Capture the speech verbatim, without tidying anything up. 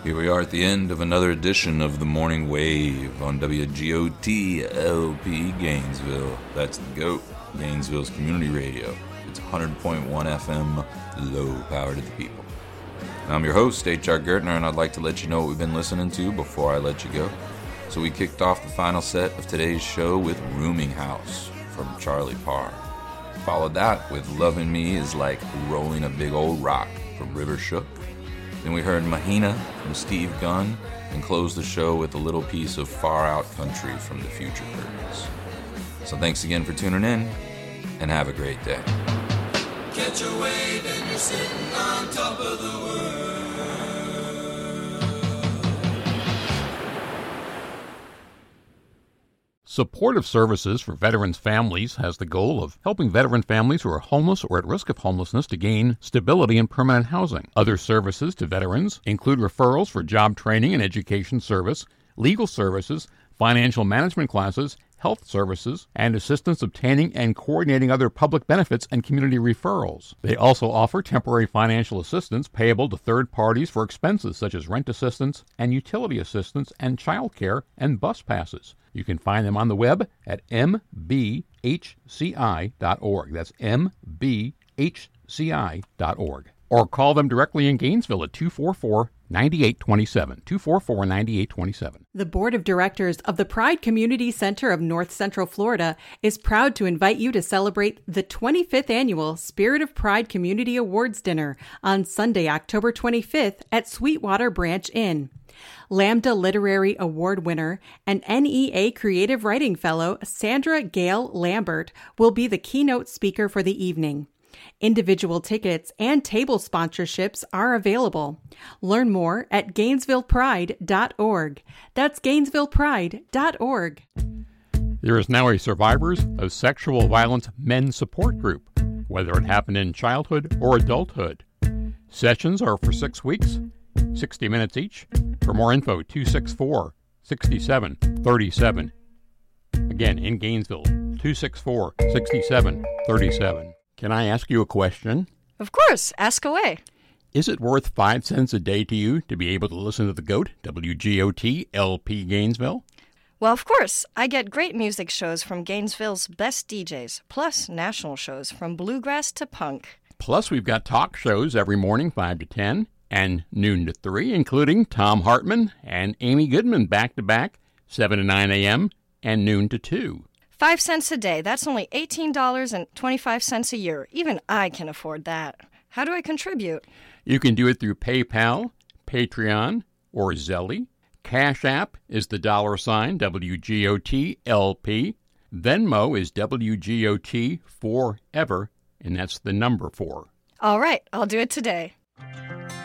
Here we are at the end of another edition of The Morning Wave on W G O T L P Gainesville. That's the GOAT, Gainesville's community radio. It's one hundred point one F M, low power to the people. I'm your host, H R Gertner, and I'd like to let you know what we've been listening to before I let you go. So we kicked off the final set of today's show with Rooming House from Charlie Parr. Followed that with Loving Me is Like Rolling a Big Old Rock from River Shook. Then we heard Mahina from Steve Gunn, and closed the show with a little piece of Far Out Country from the Future Curtains. So thanks again for tuning in, and have a great day. Catch a wave and you're sitting on top of the world. Supportive Services for Veterans Families has the goal of helping veteran families who are homeless or at risk of homelessness to gain stability and permanent housing. Other services to veterans include referrals for job training and education service, legal services, financial management classes, health services, and assistance obtaining and coordinating other public benefits and community referrals. They also offer temporary financial assistance payable to third parties for expenses such as rent assistance and utility assistance and child care and bus passes. You can find them on the web at m b h c i dot org. That's m b h c i dot org. Or call them directly in Gainesville at two four four, nine eight two seven, two four four, nine eight two seven. The Board of Directors of the Pride Community Center of North Central Florida is proud to invite you to celebrate the twenty-fifth Annual Spirit of Pride Community Awards Dinner on Sunday, October twenty-fifth at Sweetwater Branch Inn. Lambda Literary Award winner and N E A Creative Writing Fellow Sandra Gale Lambert will be the keynote speaker for the evening. Individual tickets and table sponsorships are available. Learn more at gainesville pride dot org. That's gainesville pride dot org. There is now a Survivors of Sexual Violence Men Support Group, whether it happened in childhood or adulthood. Sessions are for six weeks, sixty minutes each. For more info, two six four, six seven three seven. Again, in Gainesville, two six four, six seven three seven. Can I ask you a question? Of course, ask away. Is it worth five cents a day to you to be able to listen to the GOAT, W G O T L P Gainesville? Well, of course. I get great music shows from Gainesville's best D Js, plus national shows from bluegrass to punk. Plus, we've got talk shows every morning, five to ten, and noon to three, including Tom Hartman and Amy Goodman back-to-back, seven to nine a.m. and noon to two. Five cents a day. That's only eighteen dollars and twenty-five cents a year. Even I can afford that. How do I contribute? You can do it through PayPal, Patreon, or Zelle. Cash App is the dollar sign W G O T L P. Venmo is W G O T forever, and that's the number four. All right, I'll do it today.